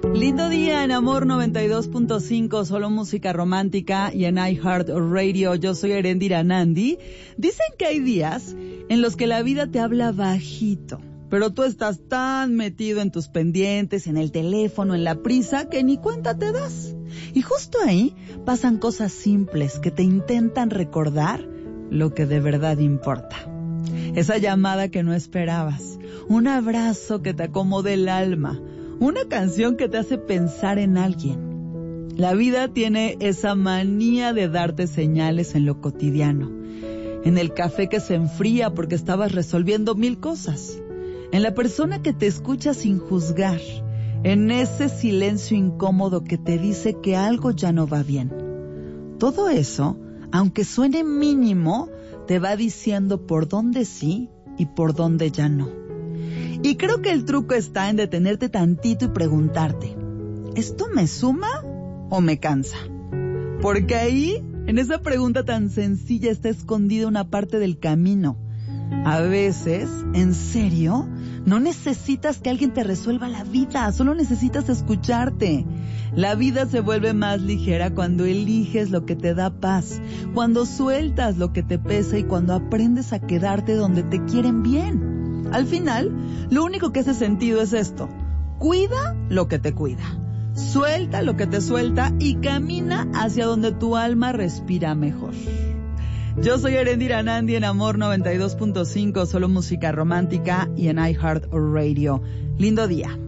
Lindo día en Amor 92.5, solo música romántica y en iHeartRadio. Yo soy Erendira Nandi. Dicen que hay días en los que la vida te habla bajito, pero tú estás tan metido en tus pendientes, en el teléfono, en la prisa, que ni cuenta te das. Y justo ahí pasan cosas simples que te intentan recordar lo que de verdad importa. Esa llamada que no esperabas, un abrazo que te acomode el alma, una canción que te hace pensar en alguien. La vida tiene esa manía de darte señales en lo cotidiano. En el café que se enfría porque estabas resolviendo 1000 cosas. En la persona que te escucha sin juzgar. En ese silencio incómodo que te dice que algo ya no va bien. Todo eso, aunque suene mínimo, te va diciendo por dónde sí y por dónde ya no. Y creo que el truco está en detenerte tantito y preguntarte, ¿esto me suma o me cansa? Porque ahí, en esa pregunta tan sencilla, está escondida una parte del camino. A veces, en serio, no necesitas que alguien te resuelva la vida, solo necesitas escucharte. La vida se vuelve más ligera cuando eliges lo que te da paz, cuando sueltas lo que te pesa y cuando aprendes a quedarte donde te quieren bien. Al final, lo único que hace sentido es esto: cuida lo que te cuida, suelta lo que te suelta y camina hacia donde tu alma respira mejor. Yo soy Erendira Nandi en Amor 92.5, solo música romántica y en iHeartRadio. Lindo día.